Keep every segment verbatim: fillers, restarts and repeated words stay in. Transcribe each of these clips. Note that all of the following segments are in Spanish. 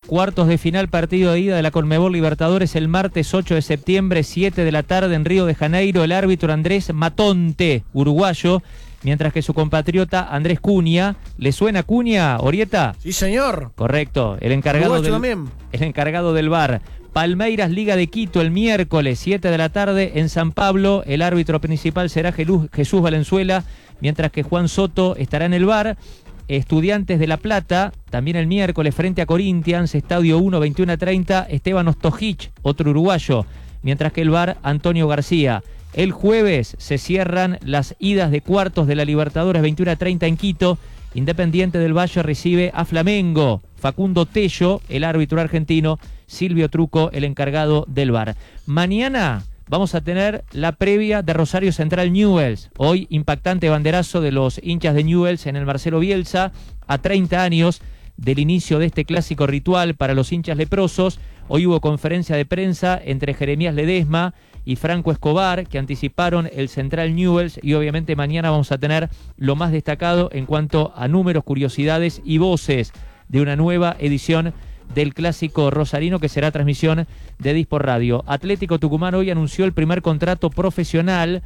Cuartos de final, partido de ida de la Conmebol Libertadores el martes ocho de septiembre, siete de la tarde en Río de Janeiro. El árbitro Andrés Matonte, uruguayo, mientras que su compatriota Andrés Cunha. ¿Le suena Cunha, Orieta? Sí, señor. Correcto, el encargado, del, también. el encargado del V A R. Palmeiras Liga de Quito el miércoles, siete de la tarde en San Pablo. El árbitro principal será Jesús Valenzuela, mientras que Juan Soto estará en el V A R. Estudiantes de La Plata, también el miércoles frente a Corinthians, Estadio uno, veintiuno a treinta, Esteban Ostojic, otro uruguayo, mientras que el V A R, Antonio García. El jueves se cierran las idas de cuartos de la Libertadores, veintiuno a treinta en Quito. Independiente del Valle recibe a Flamengo, Facundo Tello, el árbitro argentino, Silvio Truco, el encargado del V A R. Mañana vamos a tener la previa de Rosario Central Newell's. Hoy impactante banderazo de los hinchas de Newell's en el Marcelo Bielsa, a treinta años del inicio de este clásico ritual para los hinchas leprosos. Hoy hubo conferencia de prensa entre Jeremías Ledesma y Franco Escobar, que anticiparon el Central Newell's, y obviamente mañana vamos a tener lo más destacado en cuanto a números, curiosidades y voces de una nueva edición del clásico rosarino, que será transmisión de Dispor Radio. Atlético Tucumán hoy anunció el primer contrato profesional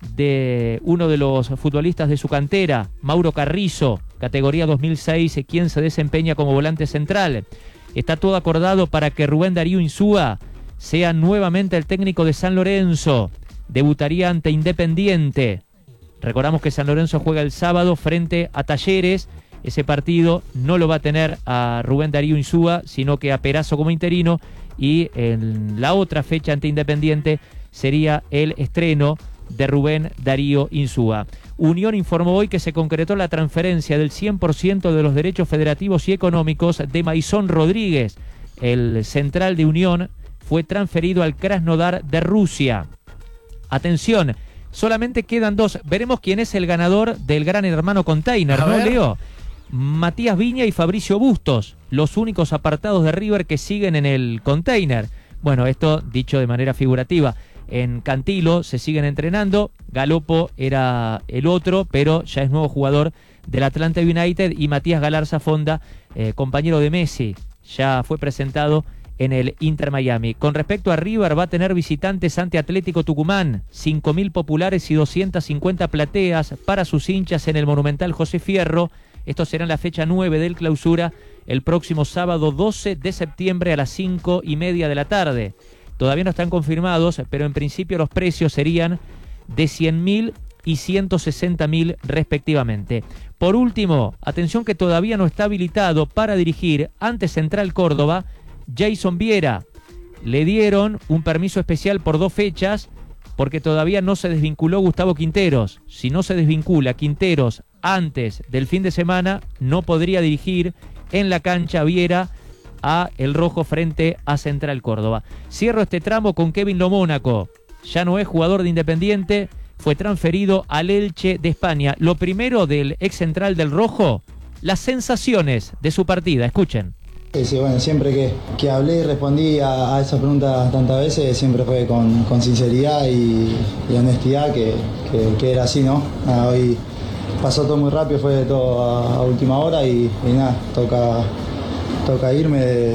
de uno de los futbolistas de su cantera, Mauro Carrizo, categoría dos mil seis, quien se desempeña como volante central. Está todo acordado para que Rubén Darío Insúa sea nuevamente el técnico de San Lorenzo. Debutaría ante Independiente. Recordamos que San Lorenzo juega el sábado frente a Talleres. Ese partido no lo va a tener a Rubén Darío Insúa, sino que a Perazo como interino, y en la otra fecha ante Independiente sería el estreno de Rubén Darío Insúa. Unión informó hoy que se concretó la transferencia del cien por ciento de los derechos federativos y económicos de Maison Rodríguez. El central de Unión fue transferido al Krasnodar de Rusia. Atención, solamente quedan dos. Veremos quién es el ganador del Gran Hermano Container, ¿no, Leo? Matías Viña y Fabricio Bustos, los únicos apartados de River que siguen en el container. Bueno, esto dicho de manera figurativa. En Cantilo se siguen entrenando. Galopo era el otro, pero ya es nuevo jugador del Atlanta United. Y Matías Galarza Fonda, eh, compañero de Messi, ya fue presentado en el Inter Miami. Con respecto a River, va a tener visitantes ante Atlético Tucumán, cinco mil populares y doscientas cincuenta plateas para sus hinchas en el Monumental José Fierro. Esto será en la fecha nueve del clausura, el próximo sábado doce de septiembre a las cinco y media de la tarde. Todavía no están confirmados, pero en principio los precios serían de cien mil y ciento sesenta mil respectivamente. Por último, atención que todavía no está habilitado para dirigir ante Central Córdoba Jason Viera. Le dieron un permiso especial por dos fechas porque todavía no se desvinculó Gustavo Quinteros. Si no se desvincula Quinteros antes del fin de semana, no podría dirigir en la cancha Viera a el rojo frente a Central Córdoba. Cierro este tramo con Kevin Lomónaco. Ya no es jugador de Independiente, fue transferido al Elche de España. Lo primero del ex central del rojo, las sensaciones de su partida. Escuchen. Sí, bueno, siempre que, que hablé y respondí a, a esa pregunta tantas veces, siempre fue con, con sinceridad y, y honestidad, que, que, que era así, ¿no? Nada, hoy pasó todo muy rápido, fue todo a, a última hora y, y nada, toca, toca irme de,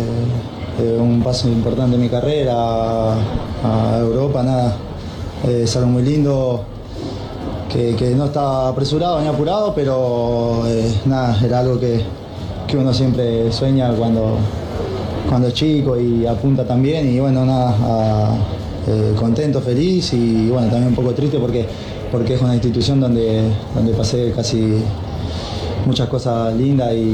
de un paso importante en mi carrera a, a Europa, nada, es algo muy lindo, que, que no estaba apresurado ni apurado, pero eh, nada, era algo que que uno siempre sueña cuando, cuando es chico y apunta también, y bueno, nada, a, eh, contento, feliz y bueno, también un poco triste porque, porque es una institución donde, donde pasé casi muchas cosas lindas y,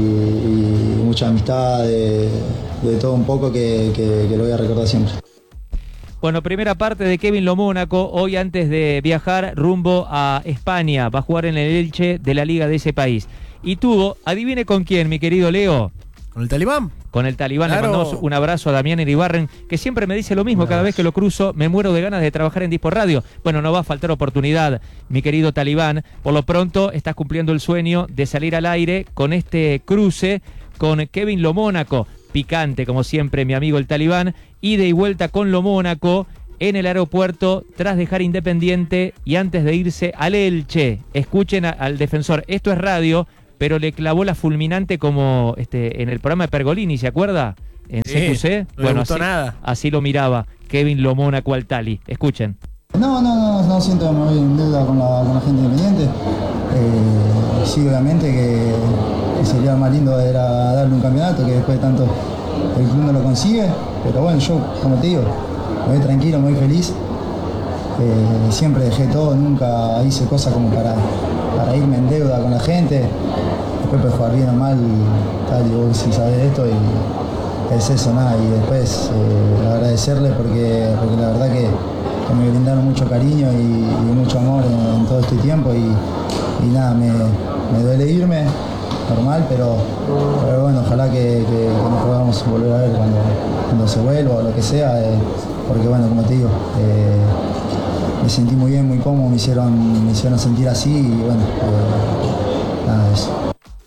y mucha amistad, de, de todo un poco que, que, que lo voy a recordar siempre. Bueno, primera parte de Kevin Lomónaco, hoy antes de viajar rumbo a España, va a jugar en el Elche de la liga de ese país. Y tuvo, adivine con quién, mi querido Leo. ¿Con el Talibán? Con el Talibán. Claro. Le mandamos un abrazo a Damián Iribarren, que siempre me dice lo mismo, cada vez que lo cruzo, me muero de ganas de trabajar en Dispor Radio. Bueno, no va a faltar oportunidad, mi querido Talibán. Por lo pronto, estás cumpliendo el sueño de salir al aire con este cruce con Kevin Lomónaco. Picante, como siempre, mi amigo el Talibán. Ida y vuelta con Lomónaco en el aeropuerto, tras dejar Independiente y antes de irse al Elche. Escuchen a, al defensor, esto es radio, pero le clavó la fulminante como este, en el programa de Pergolini, ¿se acuerda? en Sí, C Q C. no le Bueno, gustó así, nada. así lo miraba Kevin Lomona Cualtali. Escuchen. No, no, no, no siento que me voy en deuda con la, con la gente independiente. Eh, sí, obviamente que, que sería lo más lindo era darle un campeonato, que después de tanto el club no lo consigue. Pero bueno, yo, como te digo, me voy tranquilo, me voy feliz. Eh, siempre dejé todo, nunca hice cosas como para, para irme en deuda con la gente. Después puedes jugar bien o mal, tal, y vos si sabés esto, y es eso, nada. Y después eh, agradecerle porque, porque la verdad que, que me brindaron mucho cariño y, y mucho amor en, en todo este tiempo. Y, y nada, me, me duele irme, normal, pero, pero bueno, ojalá que, que, que nos podamos volver a ver cuando, cuando se vuelva o lo que sea, eh, porque bueno, como te digo, eh, me sentí muy bien, muy cómodo, me hicieron, me hicieron sentir así y bueno, eh, nada de eso.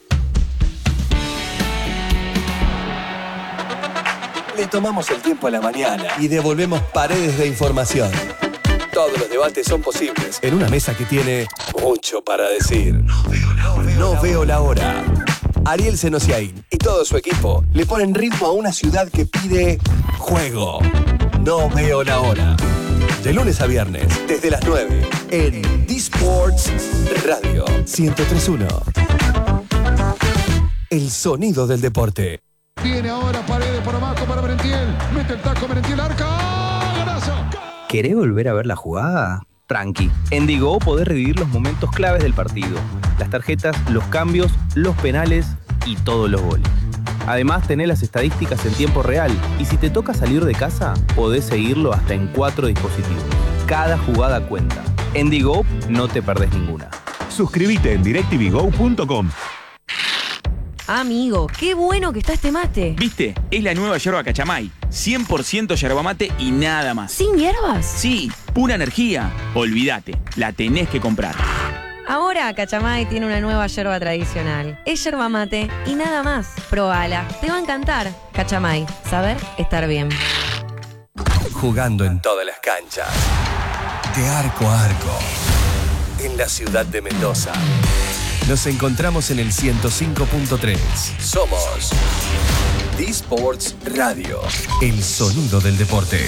Le tomamos el tiempo a la mañana y devolvemos paredes de información. Todos los debates son posibles en una mesa que tiene mucho para decir. No veo la hora. No veo la hora. Ariel Senosiaín y todo su equipo le ponen ritmo a una ciudad que pide juego. No veo la hora. De lunes a viernes, desde las nueve, en D-Sports Radio ciento tres punto uno. El sonido del deporte. Viene ahora Paredes por abajo para Merentiel. Mete el taco Merentiel, arca. ¡Golazo! ¿Querés volver a ver la jugada? Tranqui. En Digo podés revivir los momentos claves del partido. Las tarjetas, los cambios, los penales y todos los goles. Además, tenés las estadísticas en tiempo real y si te toca salir de casa, podés seguirlo hasta en cuatro dispositivos. Cada jugada cuenta. En Digo no te perdés ninguna. Suscríbete en directv go punto com. Amigo, qué bueno que está este mate. ¿Viste? Es la nueva yerba Cachamay. cien por ciento yerba mate y nada más. ¿Sin hierbas? Sí, pura energía. Olvídate, la tenés que comprar. Ahora Cachamay tiene una nueva yerba tradicional. Es yerba mate y nada más. Probala, te va a encantar. Cachamay, saber estar bien. Jugando en todas las canchas. De arco a arco. En la ciudad de Mendoza. Nos encontramos en el ciento cinco punto tres. Somos D-Sports Radio. El sonido del deporte.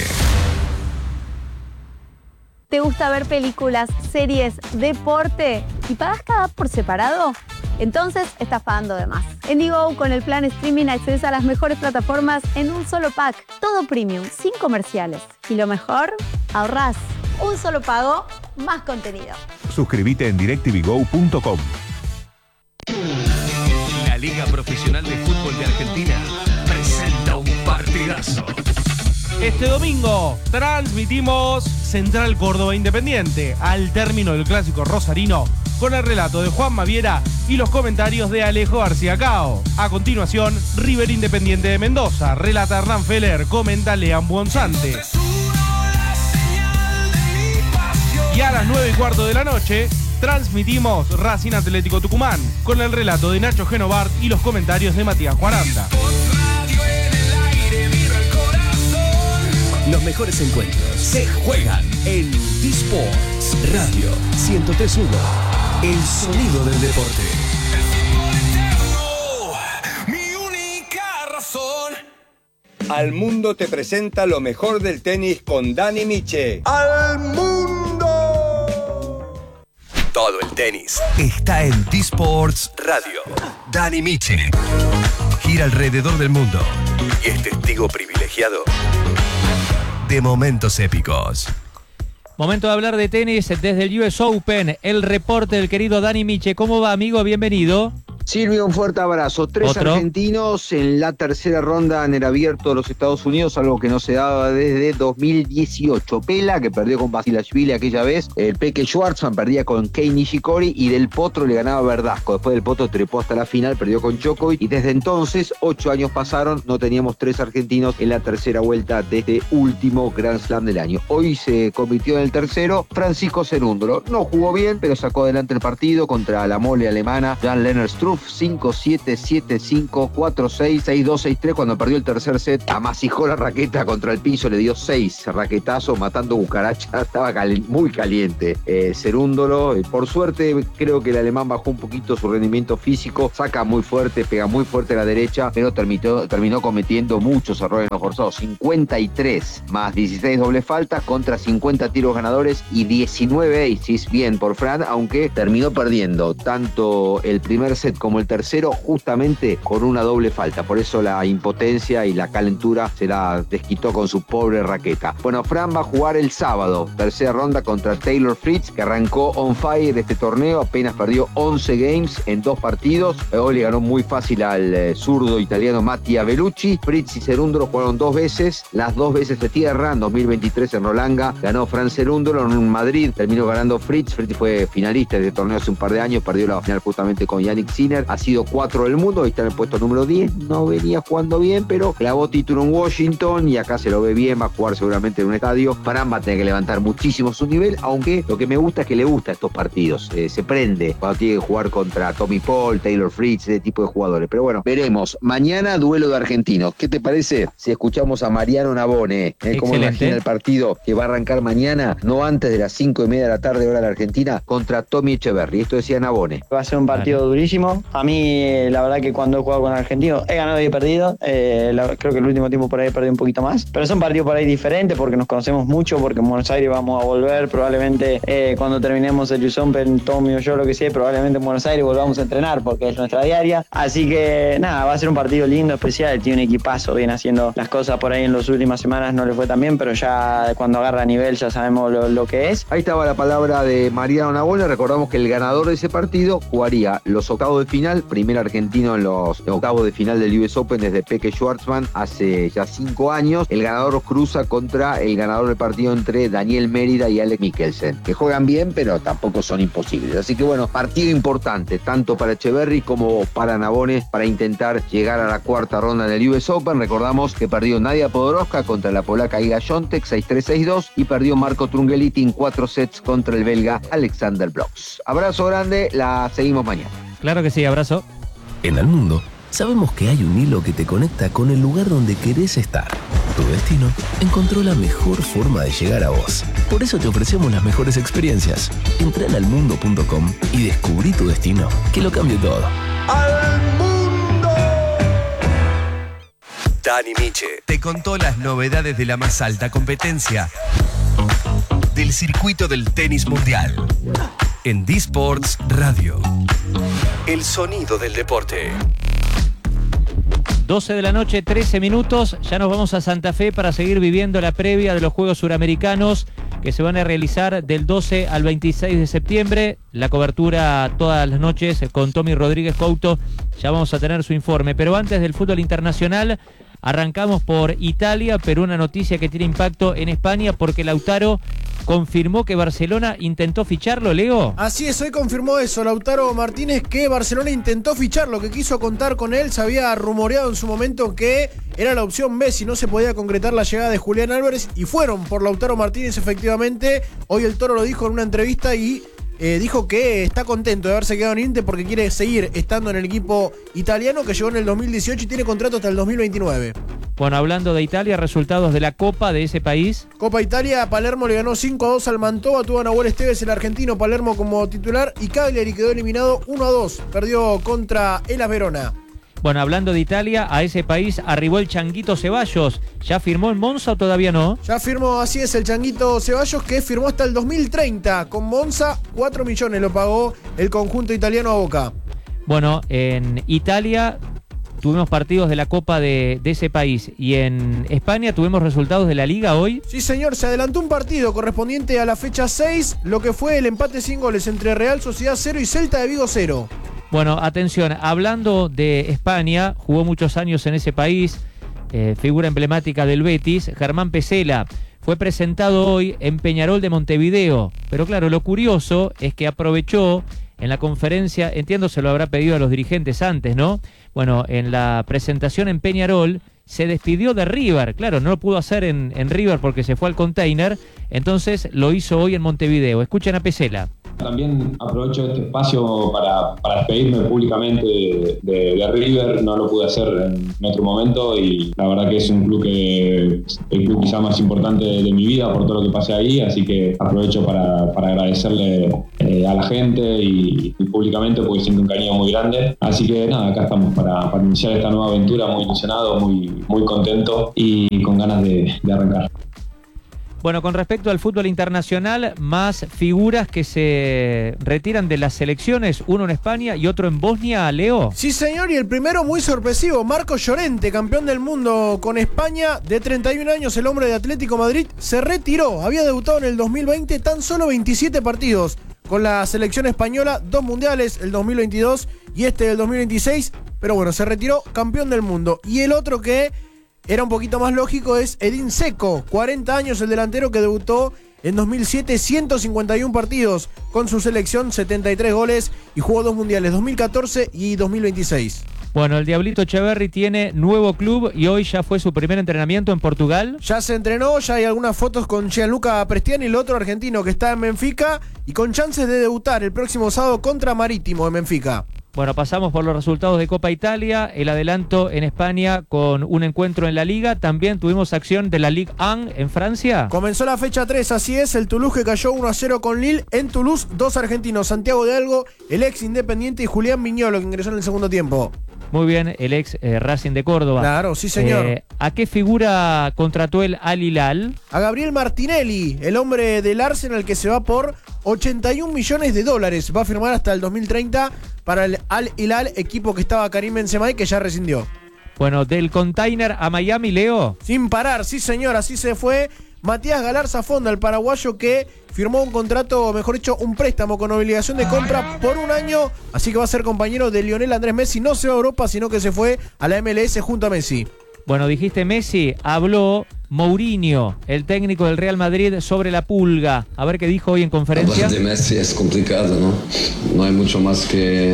¿Te gusta ver películas, series, deporte y pagas cada app por separado? Entonces estás pagando de más. En Digo, con el plan streaming accedes a las mejores plataformas en un solo pack. Todo premium, sin comerciales. Y lo mejor, ahorrás. Un solo pago, más contenido. Suscríbete en directv go punto com. La Liga Profesional de Fútbol de Argentina presenta un partidazo. Este domingo transmitimos Central Córdoba Independiente al término del clásico rosarino con el relato de Juan Maviera y los comentarios de Alejo García Cao. A continuación, River Independiente de Mendoza, relata Hernán Feller, comenta Lean Buonsante. Y a las nueve y cuarto de la noche transmitimos Racing Atlético Tucumán con el relato de Nacho Genovart y los comentarios de Matías Cuaranta. Los mejores encuentros se juegan en D-Sports Radio ciento tres punto uno. El sonido del deporte. Mi única razón. Al Mundo te presenta lo mejor del tenis con Dani Miche. ¡Al Mundo! Todo el tenis está en D-Sports Radio. Dani Miche gira alrededor del mundo y es testigo privilegiado de momentos épicos. Momento de hablar de tenis desde el U S Open. El reporte del querido Dani Miche. ¿Cómo va, amigo? Bienvenido. Silvio, un fuerte abrazo. Tres ¿Otro? argentinos en la tercera ronda en el Abierto de los Estados Unidos, algo que no se daba desde dos mil dieciocho. Pela, que perdió con Basilashvili aquella vez. El Peque Schwartzman perdía con Kei Nishikori y Del Potro le ganaba a Verdasco. Después Del Potro trepó hasta la final, perdió con Djokovic y desde entonces, ocho años pasaron, no teníamos tres argentinos en la tercera vuelta de este último Grand Slam del año. Hoy se convirtió en el tercero Francisco Cerúndolo. No jugó bien, pero sacó adelante el partido contra la mole alemana Jan-Lennard Struff. Rublev cinco siete, siete cinco, cuatro seis, seis dos, seis tres. Cuando perdió el tercer set, amasijó la raqueta contra el piso, le dio seis raquetazos matando cucaracha. Estaba cali- muy caliente eh, Cerúndolo. Eh, por suerte creo que el alemán bajó un poquito su rendimiento físico, saca muy fuerte, pega muy fuerte a la derecha, pero terminó, terminó cometiendo muchos errores no forzados. cincuenta y tres más dieciséis doble faltas contra cincuenta tiros ganadores y diecinueve aces. Bien por Fran, aunque terminó perdiendo tanto el primer set como el tercero justamente con una doble falta. Por eso la impotencia y la calentura se la desquitó con su pobre raqueta. Bueno, Fran va a jugar el sábado, tercera ronda contra Taylor Fritz, que arrancó on fire este torneo, apenas perdió once games en dos partidos. Hoy le ganó muy fácil al eh, zurdo italiano Mattia Bellucci. Fritz y Cerúndolo jugaron dos veces, las dos veces de tierra. En dos mil veintitrés en Rolanga ganó Fran Cerúndolo, en Madrid terminó ganando Fritz. Fritz fue finalista de este torneo hace un par de años, perdió la final justamente con Yannick Sinner. Ha sido cuatro del mundo, hoy está en el puesto número diez. No venía jugando bien, pero clavó título en Washington y acá se lo ve bien, va a jugar seguramente en un estadio. Fran va a tener que levantar muchísimo su nivel, aunque lo que me gusta es que le gusta estos partidos, eh, se prende cuando tiene que jugar contra Tommy Paul, Taylor Fritz, ese tipo de jugadores. Pero bueno, veremos. Mañana duelo de argentinos. ¿Qué te parece si escuchamos a Mariano Navone? Eh, ¿Cómo imagina el partido que va a arrancar mañana, no antes de las cinco y media de la tarde hora de la Argentina, contra Tommy Echeverry? Esto decía Navone. Va a ser un partido vale. durísimo. A mí, eh, la verdad que cuando he jugado con argentinos he ganado y he perdido. Eh, la, creo que el último tiempo por ahí he perdido un poquito más. Pero es un partido por ahí diferente porque nos conocemos mucho, porque en Buenos Aires vamos a volver. Probablemente eh, cuando terminemos el U S Open, Tommy o yo, lo que sea, probablemente en Buenos Aires volvamos a entrenar porque es nuestra diaria. Así que nada, va a ser un partido lindo, especial. Tiene un equipazo, viene haciendo las cosas por ahí en las últimas semanas, no le fue tan bien, pero ya cuando agarra nivel ya sabemos lo, lo que es. Ahí estaba la palabra de Mariano Navone. Recordamos que el ganador de ese partido jugaría los octavos de final, primer argentino en los octavos de final del U S Open desde Peke Schwartzman hace ya cinco años. El ganador cruza contra el ganador del partido entre Daniel Mérida y Alex Mikkelsen, que juegan bien, pero tampoco son imposibles. Así que bueno, partido importante, tanto para Echeverry como para Navone, para intentar llegar a la cuarta ronda del U S Open. Recordamos que perdió Nadia Podoroska contra la polaca Iga Świątek seis tres, seis dos y perdió Marco Trungeliti en cuatro sets contra el belga Alexander Blox. Abrazo grande, la seguimos mañana. Claro que sí, abrazo. En el mundo sabemos que hay un hilo que te conecta con el lugar donde querés estar. Tu destino encontró la mejor forma de llegar a vos. Por eso te ofrecemos las mejores experiencias. Entra en almundo punto com y descubrí tu destino, que lo cambie todo. ¡Al mundo! Dani Miche te contó las novedades de la más alta competencia del circuito del tenis mundial en D-Sports Radio. El sonido del deporte. doce de la noche, trece minutos. Ya nos vamos a Santa Fe para seguir viviendo la previa de los Juegos Suramericanos que se van a realizar del doce al veintiséis de septiembre. La cobertura todas las noches con Tommy Rodríguez Couto. Ya vamos a tener su informe. Pero antes del fútbol internacional, arrancamos por Italia, pero una noticia que tiene impacto en España porque Lautaro confirmó que Barcelona intentó ficharlo, Leo. Así es, hoy confirmó eso Lautaro Martínez, que Barcelona intentó ficharlo, que quiso contar con él. Se había rumoreado en su momento que era la opción B si no se podía concretar la llegada de Julián Álvarez, y fueron por Lautaro Martínez efectivamente. Hoy el Toro lo dijo en una entrevista y Eh, dijo que está contento de haberse quedado en Inter porque quiere seguir estando en el equipo italiano, que llegó en el dos mil dieciocho y tiene contrato hasta el dos mil veintinueve. Bueno, hablando de Italia, resultados de la Copa de ese país. Copa Italia, Palermo le ganó cinco a dos al Mantova, tuvo a Nahuel Esteves, el argentino, Palermo como titular, y Cagliari quedó eliminado uno a dos, perdió contra Hellas Verona. Bueno, hablando de Italia, a ese país arribó el Changuito Ceballos. ¿Ya firmó en Monza o todavía no? Ya firmó, así es, el Changuito Ceballos, que firmó hasta el dos mil treinta con Monza. cuatro millones lo pagó el conjunto italiano a Boca. Bueno, en Italia tuvimos partidos de la Copa de, de ese país, y en España tuvimos resultados de la Liga hoy. Sí, señor, se adelantó un partido correspondiente a la fecha seis, lo que fue el empate sin goles entre Real Sociedad cero y Celta de Vigo cero. Bueno, atención, hablando de España, jugó muchos años en ese país, eh, figura emblemática del Betis, Germán Pesela, fue presentado hoy en Peñarol de Montevideo. Pero claro, lo curioso es que aprovechó en la conferencia, entiendo se lo habrá pedido a los dirigentes antes, ¿no? Bueno, en la presentación en Peñarol se despidió de River, claro, no lo pudo hacer en, en River porque se fue al container, entonces lo hizo hoy en Montevideo. Escuchen a Pesela. También aprovecho este espacio para, para despedirme públicamente de, de, de River. No lo pude hacer en, en otro momento y la verdad que es un club que el club quizá más importante de, de mi vida por todo lo que pasé ahí, así que aprovecho para, para agradecerle eh, a la gente y, y públicamente porque siento un cariño muy grande. Así que nada, acá estamos para, para iniciar esta nueva aventura, muy ilusionado, muy, muy contento y con ganas de, de arrancar. Bueno, con respecto al fútbol internacional, más figuras que se retiran de las selecciones, uno en España y otro en Bosnia, Leo. Sí, señor, y el primero muy sorpresivo, Marcos Llorente, campeón del mundo con España, de treinta y un años, el hombre de Atlético Madrid, se retiró, había debutado en el dos mil veinte, tan solo veintisiete partidos con la selección española, dos mundiales, el dos mil veintidós y este del dos mil veintiséis, pero bueno, se retiró campeón del mundo. Y el otro que era un poquito más lógico es Edin Dzeko, cuarenta años, el delantero que debutó en dos mil siete, ciento cincuenta y uno partidos con su selección, setenta y tres goles y jugó dos mundiales, dos mil catorce y dos mil veintiséis. Bueno, el Diablito Echeverri tiene nuevo club y hoy ya fue su primer entrenamiento en Portugal. Ya se entrenó, ya hay algunas fotos con Gianluca Prestiani, el otro argentino que está en Benfica y con chances de debutar el próximo sábado contra Marítimo en Benfica. Bueno, pasamos por los resultados de Copa Italia, el adelanto en España con un encuentro en la Liga, también tuvimos acción de la Ligue uno en Francia. Comenzó la fecha tres, así es, el Toulouse que cayó uno a cero con Lille, en Toulouse dos argentinos, Santiago de Algo, el ex Independiente, y Julián Viñolo que ingresó en el segundo tiempo. Muy bien, el ex eh, Racing de Córdoba. Claro, sí señor. Eh, ¿A qué figura contrató el Al Hilal? A Gabriel Martinelli, el hombre del Arsenal que se va por ochenta y un millones de dólares. Va a firmar hasta el dos mil treinta para el Al Hilal, equipo que estaba Karim Benzema y que ya rescindió. Bueno, del Container a Miami, Leo. Sin parar, sí señor, así se fue Matías Galarza Fonda, el paraguayo que firmó un contrato, mejor dicho, un préstamo con obligación de compra por un año, así que va a ser compañero de Lionel Andrés Messi. No se va a Europa, sino que se fue a la M L S junto a Messi. Bueno, dijiste Messi, habló Mourinho, el técnico del Real Madrid, sobre la pulga. A ver qué dijo hoy en conferencia. Hablar de Messi es complicado, ¿no? No hay mucho más que,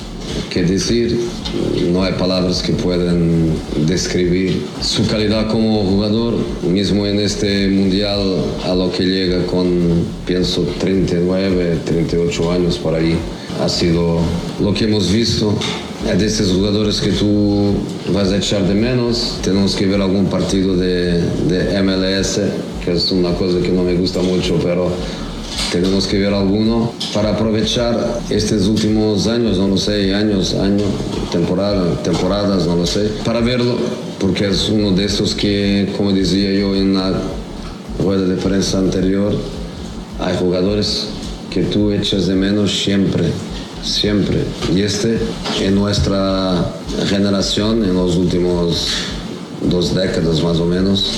que decir. No hay palabras que puedan describir su calidad como jugador. Mismo en este mundial, a lo que llega con, pienso, treinta y nueve, treinta y ocho años por ahí. Ha sido lo que hemos visto. Es de esos jugadores que tú vas a echar de menos. Tenemos que ver algún partido de, de M L S, que es una cosa que no me gusta mucho, pero tenemos que ver alguno para aprovechar estos últimos años, no lo sé, años, años, temporada, temporadas, no lo sé, para verlo, porque es uno de esos que, como decía yo en la rueda de prensa anterior, hay jugadores que tú echas de menos siempre. Siempre. Y este, en nuestra generación, en los últimos dos décadas más o menos,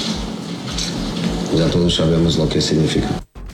ya todos sabemos lo que significa.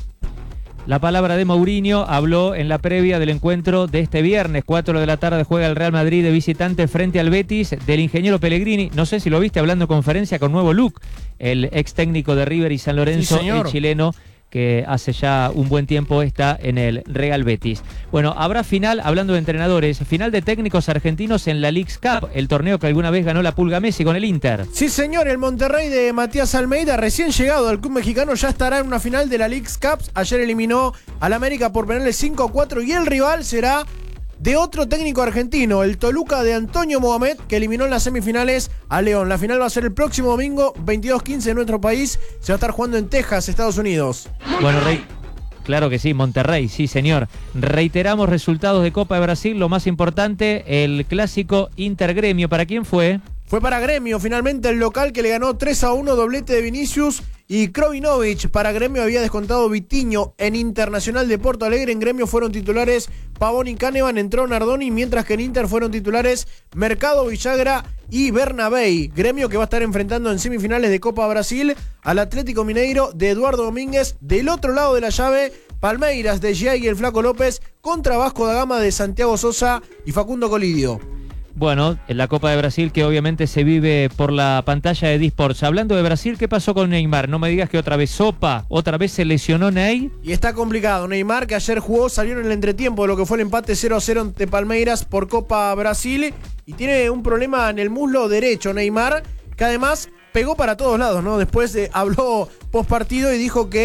La palabra de Mourinho habló en la previa del encuentro de este viernes, cuatro de la tarde juega el Real Madrid de visitante frente al Betis, del ingeniero Pellegrini. No sé si lo viste hablando en conferencia con nuevo look, el ex técnico de River y San Lorenzo, sí, el chileno, que hace ya un buen tiempo está en el Real Betis. Bueno, habrá final, hablando de entrenadores, final de técnicos argentinos en la Leagues Cup, el torneo que alguna vez ganó la Pulga Messi con el Inter. Sí, señor, el Monterrey de Matías Almeida, recién llegado al club mexicano, ya estará en una final de la Leagues Cup. Ayer eliminó al América por penales cinco a cuatro y el rival será de otro técnico argentino, el Toluca de Antonio Mohamed, que eliminó en las semifinales a León. La final va a ser el próximo domingo, veintidós quince en nuestro país. Se va a estar jugando en Texas, Estados Unidos. Bueno, Rey, claro que sí, Monterrey, sí señor. Reiteramos resultados de Copa de Brasil, lo más importante, el clásico Inter-Gremio. ¿Para quién fue? Fue para Gremio, finalmente el local que le ganó tres a uno, doblete de Vinicius y Krovinovich. Para Gremio había descontado Vitinho. En Internacional de Porto Alegre, en Gremio fueron titulares Pavón y Canevan, entró Nardoni, mientras que en Inter fueron titulares Mercado, Villagra y Bernabei. Gremio que va a estar enfrentando en semifinales de Copa Brasil al Atlético Mineiro de Eduardo Domínguez. Del otro lado de la llave, Palmeiras de Giai y el Flaco López contra Vasco da Gama de Santiago Sosa y Facundo Colidio. Bueno, en la Copa de Brasil que obviamente se vive por la pantalla de Disports. Hablando de Brasil, ¿qué pasó con Neymar? No me digas que otra vez sopa, otra vez se lesionó Ney. Y está complicado. Neymar, que ayer jugó, salió en el entretiempo de lo que fue el empate cero a cero ante Palmeiras por Copa Brasil. Y tiene un problema en el muslo derecho Neymar, que además pegó para todos lados, ¿no? Después eh, habló post partido y dijo que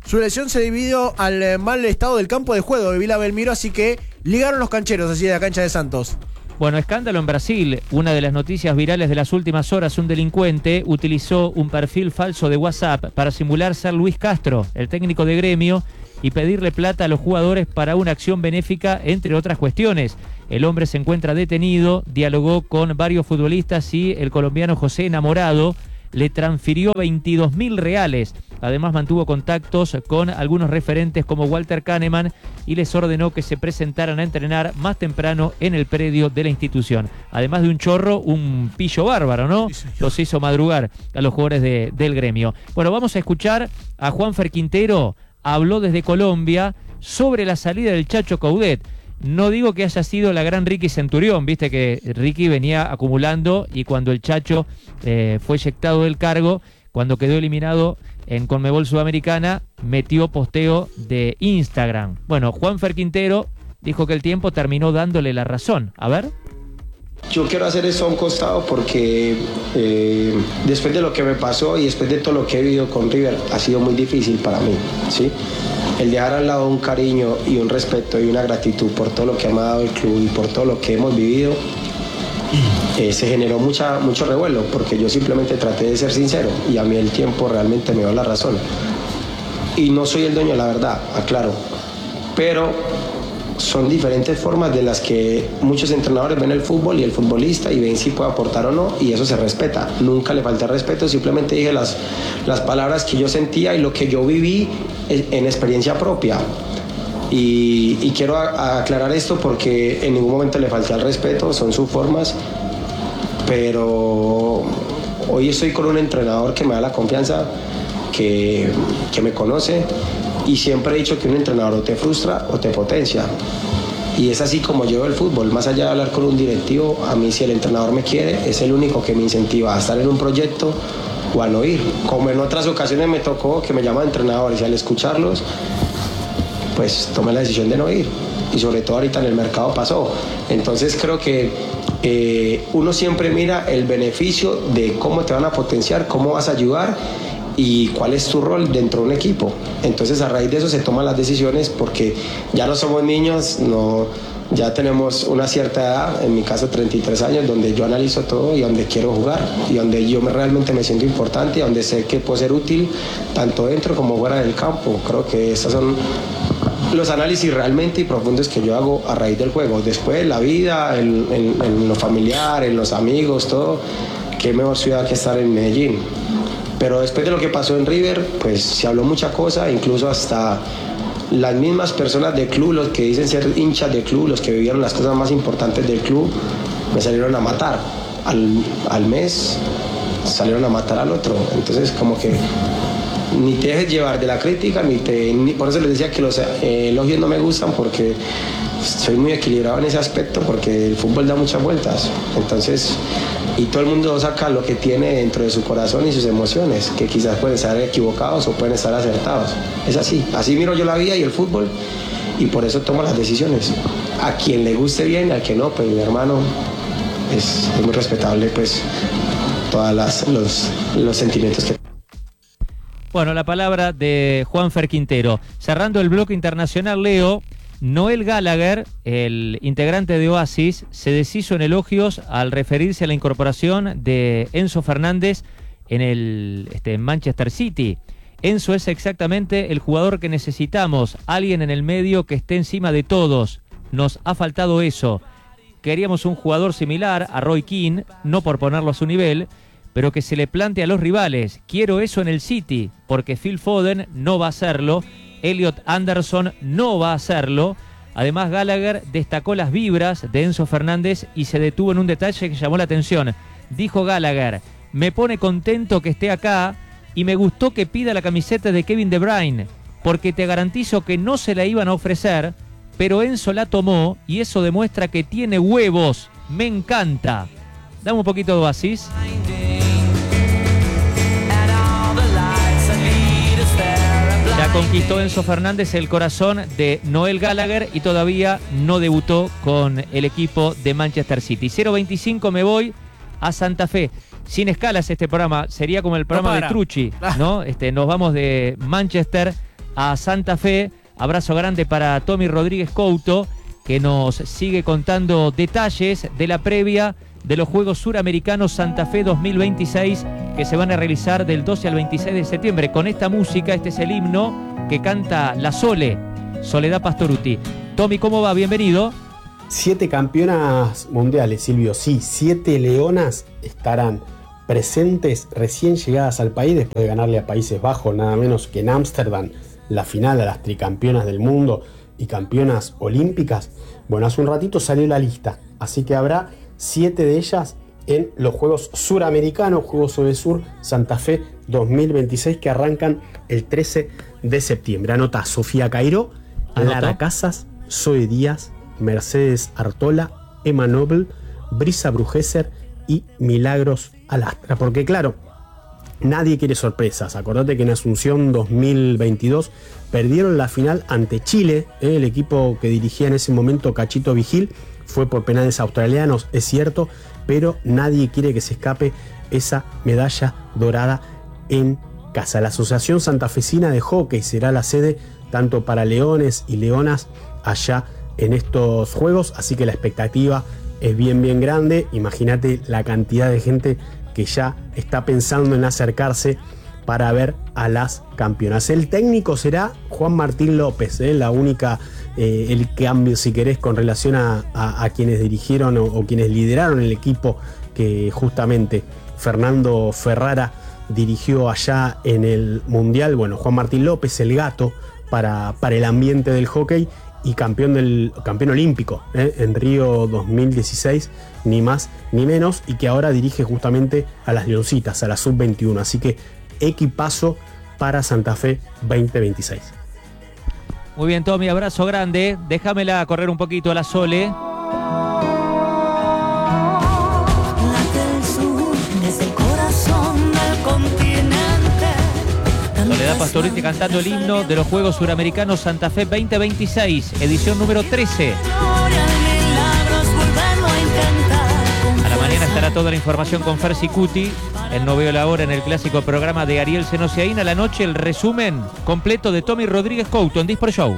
Su lesión se debió al eh, mal estado del campo de juego de Vila Belmiro, así que ligaron los cancheros así de la cancha de Santos. Bueno, escándalo en Brasil. Una de las noticias virales de las últimas horas, un delincuente utilizó un perfil falso de WhatsApp para simular ser Luis Castro, el técnico de Gremio, y pedirle plata a los jugadores para una acción benéfica, entre otras cuestiones. El hombre se encuentra detenido, dialogó con varios futbolistas y el colombiano José Enamorado le transfirió veintidós mil reales. Además mantuvo contactos con algunos referentes como Walter Kahneman y les ordenó que se presentaran a entrenar más temprano en el predio de la institución. Además de un chorro, un pillo bárbaro, ¿no? Sí, los hizo madrugar a los jugadores de, del Gremio. Bueno, vamos a escuchar a Juanfer Quintero. Habló desde Colombia sobre la salida del Chacho Coudet. No digo que haya sido la gran Ricky Centurión, viste que Ricky venía acumulando y cuando el Chacho eh, fue eyectado del cargo, cuando quedó eliminado en Conmebol Sudamericana, metió posteo de Instagram. Bueno, Juanfer Quintero dijo que el tiempo terminó dándole la razón. A ver. Yo quiero hacer esto a un costado porque eh, después de lo que me pasó y después de todo lo que he vivido con River, ha sido muy difícil para mí, ¿sí? El dejar al lado un cariño y un respeto y una gratitud por todo lo que me ha dado el club y por todo lo que hemos vivido, eh, se generó mucha, mucho revuelo porque yo simplemente traté de ser sincero y a mí el tiempo realmente me dio la razón. Y no soy el dueño de la verdad, aclaro, pero son diferentes formas de las que muchos entrenadores ven el fútbol y el futbolista y ven si puede aportar o no, y eso se respeta. Nunca le falta respeto, simplemente dije las, las palabras que yo sentía y lo que yo viví en experiencia propia. Y, y quiero a, a aclarar esto porque en ningún momento le falta el respeto, son sus formas, pero hoy estoy con un entrenador que me da la confianza, que, que me conoce. Y siempre he dicho que un entrenador o te frustra o te potencia. Y es así como yo veo el fútbol. Más allá de hablar con un directivo, a mí si el entrenador me quiere, es el único que me incentiva a estar en un proyecto o a no ir. Como en otras ocasiones me tocó que me llaman entrenadores y al escucharlos, pues tomé la decisión de no ir. Y sobre todo ahorita en el mercado pasó. Entonces creo que eh, uno siempre mira el beneficio de cómo te van a potenciar, cómo vas a ayudar y cuál es tu rol dentro de un equipo. Entonces a raíz de eso se toman las decisiones porque ya no somos niños, no, ya tenemos una cierta edad, en mi caso treinta y tres años, donde yo analizo todo y donde quiero jugar y donde yo me, realmente me siento importante y donde sé que puedo ser útil tanto dentro como fuera del campo. Creo que estos son los análisis realmente y profundos que yo hago a raíz del juego. Después la vida, en, en, en lo familiar, en los amigos, todo, qué mejor ciudad que estar en Medellín. Pero después de lo que pasó en River, pues se habló mucha cosa, incluso hasta las mismas personas del club, los que dicen ser hinchas del club, los que vivieron las cosas más importantes del club, me salieron a matar. Al, al mes salieron a matar al otro. Entonces como que ni te dejes llevar de la crítica, ni te, ni, por eso les decía que los eh, elogios no me gustan porque soy muy equilibrado en ese aspecto porque el fútbol da muchas vueltas. Entonces, y todo el mundo saca lo que tiene dentro de su corazón y sus emociones, que quizás pueden estar equivocados o pueden estar acertados. Es así, así miro yo la vida y el fútbol y por eso tomo las decisiones. A quien le guste bien, al que no, pues mi hermano, es, es muy respetable pues todos los, los sentimientos que... Bueno, la palabra de Juanfer Quintero. Cerrando el bloque internacional, Leo, Noel Gallagher, el integrante de Oasis, se deshizo en elogios al referirse a la incorporación de Enzo Fernández en el este, Manchester City. Enzo es exactamente el jugador que necesitamos, alguien en el medio que esté encima de todos. Nos ha faltado eso. Queríamos un jugador similar a Roy Keane, no por ponerlo a su nivel, pero que se le plante a los rivales. Quiero eso en el City, porque Phil Foden no va a hacerlo, Elliot Anderson no va a hacerlo. Además, Gallagher destacó las vibras de Enzo Fernández y se detuvo en un detalle que llamó la atención. Dijo Gallagher: me pone contento que esté acá y me gustó que pida la camiseta de Kevin De Bruyne, porque te garantizo que no se la iban a ofrecer, pero Enzo la tomó y eso demuestra que tiene huevos. Me encanta. Dame un poquito de Oasis. Ya conquistó Enzo Fernández el corazón de Noel Gallagher y todavía no debutó con el equipo de Manchester City. cero veinticinco me voy a Santa Fe. Sin escalas este programa, sería como el programa no de Trucci, ¿no? Este, nos vamos de Manchester a Santa Fe. Abrazo grande para Tommy Rodríguez Couto, que nos sigue contando detalles de la previa de los Juegos Suramericanos Santa Fe dos mil veintiséis, que se van a realizar del doce al veintiséis de septiembre. Con esta música, este es el himno que canta la Sole, Soledad Pastorutti. Tommy, ¿cómo va? Bienvenido. Siete campeonas mundiales, Silvio. Sí, siete leonas estarán presentes recién llegadas al país después de ganarle a Países Bajos, nada menos que en Ámsterdam, la final a las tricampeonas del mundo y campeonas olímpicas. Bueno, hace un ratito salió la lista, así que habrá siete de ellas en los Juegos Suramericanos, Juegos Odesur Santa Fe dos mil veintiséis, que arrancan el trece de septiembre. Anota: Sofía Cairo, Lara Casas, Zoe Díaz, Mercedes Artola, Emma Noble, Brisa Brugesser y Milagros Alastra. Porque claro, nadie quiere sorpresas. Acordate que en Asunción dos mil veintidós perdieron la final ante Chile. ¿eh? El equipo que dirigía en ese momento Cachito Vigil fue por penales australianos, es cierto, pero nadie quiere que se escape esa medalla dorada en casa. La Asociación Santafesina de Hockey será la sede tanto para leones y leonas allá en estos juegos, así que la expectativa es bien bien grande. Imagínate la cantidad de gente que ya está pensando en acercarse para ver a las campeonas. El técnico será Juan Martín López, ¿eh? la única, eh, el cambio, si querés, con relación a, a, a quienes dirigieron o, o quienes lideraron el equipo que justamente Fernando Ferrara dirigió allá en el Mundial. Bueno, Juan Martín López, el gato para, para el ambiente del hockey, y campeón, del, campeón olímpico ¿eh? en Río dos mil dieciséis, ni más ni menos, y que ahora dirige justamente a las Leoncitas, a la sub veintiuno. Así que equipazo para Santa Fe veinte veintiséis. Muy bien, Tommy, abrazo grande. Déjamela correr un poquito a la Sole. Soledad Pastorutti cantando el himno de los Juegos Suramericanos Santa Fe veinte veintiséis, edición número trece. A la mañana estará toda la información con Fer Sicuti. En No Veo la Hora, en el clásico programa de Ariel Senosiaín. A la noche, el resumen completo de Tommy Rodríguez Couto en Disport Show.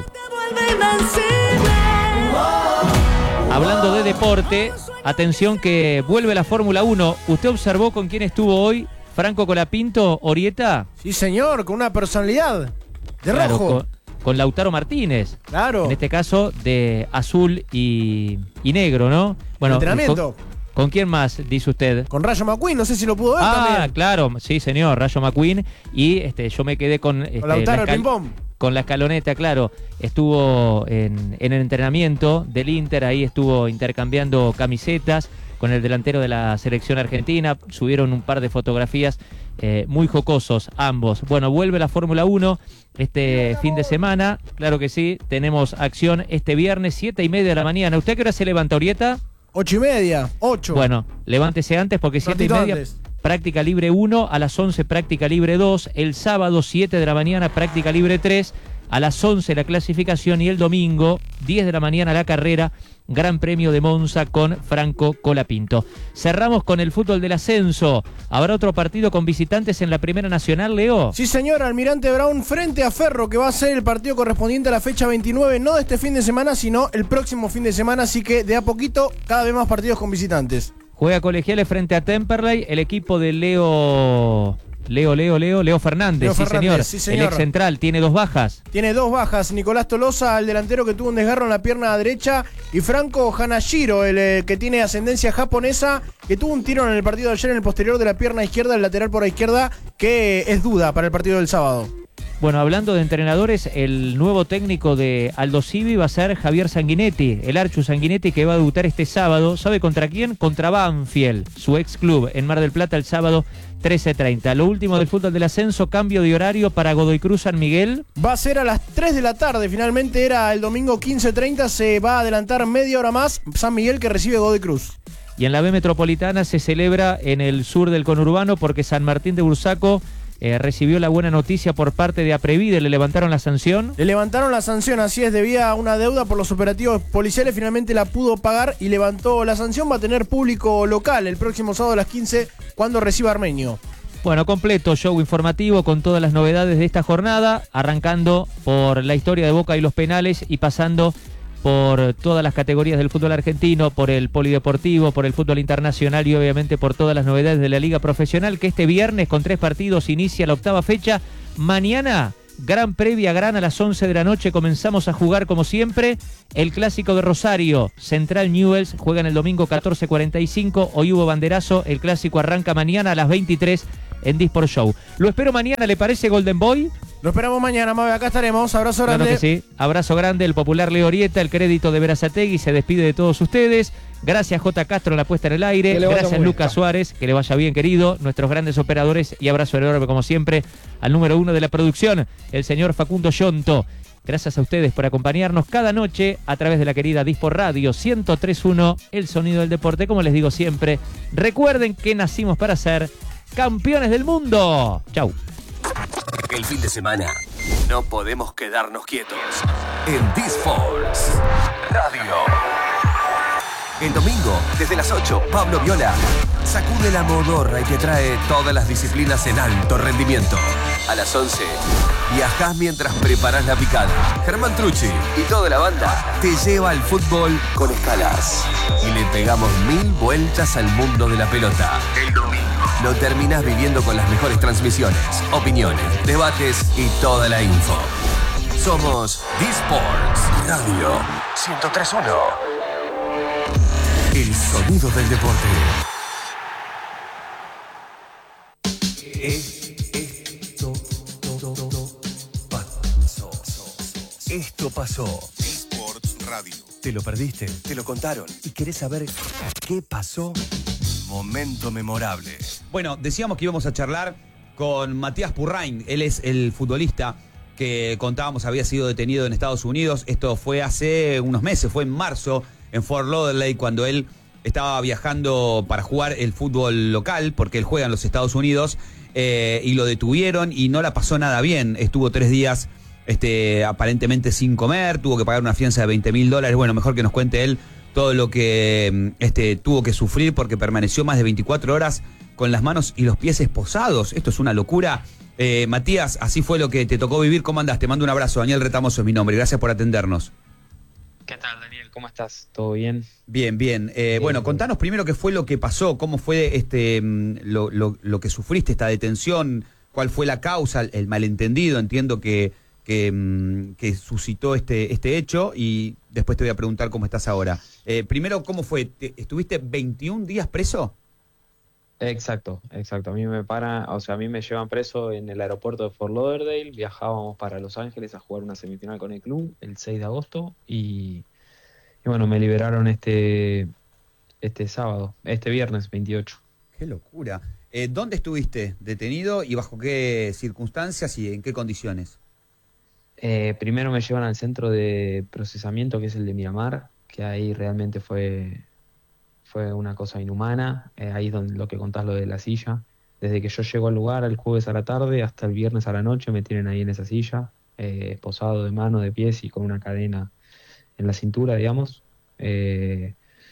Hablando de deporte, atención que vuelve la Fórmula uno. ¿Usted observó con quién estuvo hoy Franco Colapinto, Orieta? Sí, señor, con una personalidad de claro, rojo. Con, con Lautaro Martínez. Claro. En este caso, de azul y, y negro, ¿no? Bueno, entrenamiento. Con, ¿Con quién más, dice usted? Con Rayo McQueen, no sé si lo pudo ver ah, también. claro, sí, señor, Rayo McQueen. Y este, yo me quedé con... Este, con Lautaro, la el ping-pong. Con la escaloneta, claro. Estuvo en, en el entrenamiento del Inter, ahí estuvo intercambiando camisetas con el delantero de la selección argentina. Subieron un par de fotografías eh, muy jocosos ambos. Bueno, vuelve la Fórmula uno este fin de semana. Claro que sí, tenemos acción este viernes, siete y media de la mañana. ¿Usted a qué hora se levanta, Orieta? Ocho y media, ocho. Bueno, levántese antes porque siete y media, antes. Práctica libre uno, a las once práctica libre dos, el sábado siete de la mañana práctica libre tres, a las once la clasificación y el domingo diez de la mañana la carrera, Gran Premio de Monza con Franco Colapinto. Cerramos con el fútbol del ascenso. ¿Habrá otro partido con visitantes en la Primera Nacional, Leo? Sí, señor, Almirante Brown frente a Ferro, que va a ser el partido correspondiente a la fecha veintinueve, no de este fin de semana, sino el próximo fin de semana, así que de a poquito cada vez más partidos con visitantes. Juega Colegiales frente a Temperley, el equipo de Leo... Leo, Leo, Leo, Leo Fernández, Leo sí, Fernández señor. sí, señor. El ex central tiene dos bajas. Tiene dos bajas, Nicolás Tolosa, el delantero que tuvo un desgarro en la pierna derecha, y Franco Hanashiro, el eh, que tiene ascendencia japonesa, que tuvo un tiro en el partido de ayer en el posterior de la pierna izquierda, el lateral por la izquierda, que es duda para el partido del sábado. Bueno, hablando de entrenadores, el nuevo técnico de Aldo Civi va a ser Javier Sanguinetti, el Archu Sanguinetti, que va a debutar este sábado. ¿Sabe contra quién? Contra Banfield, su ex club, en Mar del Plata, el sábado trece treinta. Lo último del fútbol del ascenso, cambio de horario para Godoy Cruz San Miguel. Va a ser a las tres de la tarde, finalmente era el domingo quince treinta, se va a adelantar media hora más San Miguel, que recibe Godoy Cruz. Y en la B Metropolitana se celebra en el sur del conurbano porque San Martín de Bursaco Eh, recibió la buena noticia por parte de Aprevide. ¿Le levantaron la sanción? Le levantaron la sanción, así es, debía una deuda por los operativos policiales, finalmente la pudo pagar y levantó la sanción. Va a tener público local el próximo sábado a las quince cuando reciba Armenio. Bueno, completo show informativo con todas las novedades de esta jornada, arrancando por la historia de Boca y los penales y pasando por todas las categorías del fútbol argentino, por el polideportivo, por el fútbol internacional y obviamente por todas las novedades de la liga profesional, que este viernes con tres partidos inicia la octava fecha. Mañana, gran previa, gran a las once de la noche, comenzamos a jugar como siempre el clásico de Rosario. Central Newell's juegan el domingo catorce cuarenta y cinco, hoy hubo banderazo, el clásico arranca mañana a las veintitrés en Disport Show. Lo espero mañana, ¿le parece, Golden Boy? Lo esperamos mañana, Mabe, acá estaremos. Abrazo grande. Claro que sí. Abrazo grande, el popular Leo Orieta, el crédito de Berazategui se despide de todos ustedes. Gracias, J. Castro, en la puesta en el aire. Gracias, Lucas Suárez, que le vaya bien, querido. Nuestros grandes operadores, y abrazo enorme, como siempre, al número uno de la producción, el señor Facundo Yonto. Gracias a ustedes por acompañarnos cada noche a través de la querida Disport Radio ciento tres punto uno, el sonido del deporte. Como les digo siempre, recuerden que nacimos para ser campeones del mundo. Chau. El fin de semana no podemos quedarnos quietos. En Disport Radio. El domingo, desde las ocho, Pablo Viola sacude la modorra y te trae todas las disciplinas en alto rendimiento. A las once, viajás mientras preparas la picada. Germán Trucci y toda la banda te lleva al fútbol con escalas. Y le pegamos mil vueltas al mundo de la pelota. El domingo lo terminás viviendo con las mejores transmisiones, opiniones, debates y toda la info. Somos Disport Radio ciento tres punto uno. El sonido del deporte. Esto pasó. Esto pasó. Sports Radio. ¿Te lo perdiste? ¿Te lo contaron? ¿Y querés saber qué pasó? Momento memorable. Bueno, decíamos que íbamos a charlar con Matías Purrain. Él es el futbolista que contábamos había sido detenido en Estados Unidos. Esto fue hace unos meses, fue en marzo, en Fort Lauderdale, cuando él estaba viajando para jugar el fútbol local, porque él juega en los Estados Unidos, eh, y lo detuvieron y no la pasó nada bien. Estuvo tres días este, aparentemente sin comer, tuvo que pagar una fianza de veinte mil dólares. Bueno, mejor que nos cuente él todo lo que este, tuvo que sufrir, porque permaneció más de veinticuatro horas con las manos y los pies esposados. Esto es una locura. Eh, Matías, así fue lo que te tocó vivir. ¿Cómo andás? Te mando un abrazo. Daniel Retamoso es mi nombre. Gracias por atendernos. ¿Qué tal, Daniel? ¿Cómo estás? ¿Todo bien? Bien, bien. Eh, bueno, contanos primero qué fue lo que pasó, cómo fue este lo, lo, lo que sufriste, esta detención, cuál fue la causa, el malentendido, entiendo que, que, que suscitó este, este hecho, y después te voy a preguntar cómo estás ahora. Eh, primero, ¿cómo fue? ¿Estuviste veintiún días preso? Exacto, exacto. A mí me paran, o sea, a mí me llevan preso en el aeropuerto de Fort Lauderdale. Viajábamos para Los Ángeles a jugar una semifinal con el club el seis de agosto y, y bueno, me liberaron este este sábado, este viernes veintiocho. Qué locura. Eh, ¿Dónde estuviste detenido y bajo qué circunstancias y en qué condiciones? Eh, primero me llevan al centro de procesamiento, que es el de Miramar, que ahí realmente fue... Fue una cosa inhumana, eh, ahí es donde lo que contás, lo de la silla. Desde que yo llego al lugar el jueves a la tarde hasta el viernes a la noche me tienen ahí en esa silla, eh, esposado de mano, de pies y con una cadena en la cintura, digamos. Eh,